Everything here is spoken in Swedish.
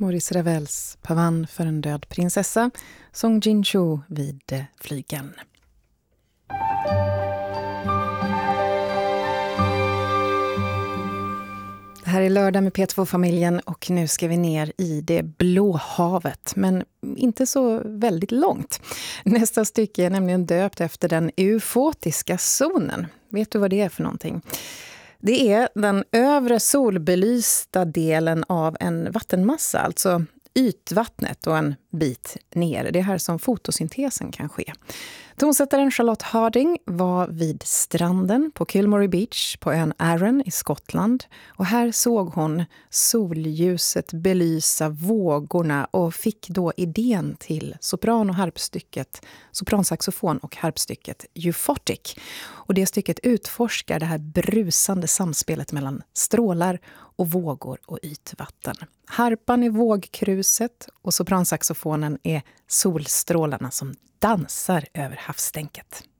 Maurice Ravels Pavan för en död prinsessa, Song Jin-cho vid flygeln. Det här är lördag med P2-familjen och nu ska vi ner i det blå havet, men inte så väldigt långt. Nästa stycke är nämligen döpt efter den eufotiska zonen. Vet du vad det är för någonting? Det är den övre solbelysta delen av en vattenmassa, alltså ytvattnet och en bit ner. Det är här som fotosyntesen kan ske. Tonsättaren Charlotte Harding var vid stranden på Kilmorey Beach på ön Arran i Skottland. Och här såg hon solljuset belysa vågorna och fick då idén till sopran- och harpstycket, sopransaxofon och harpstycket Euphotic. Och det stycket utforskar det här brusande samspelet mellan strålar och vågor och ytvatten. Harpan är vågkruset och sopransaxofonen är solstrålarna som dansar över havsstänket.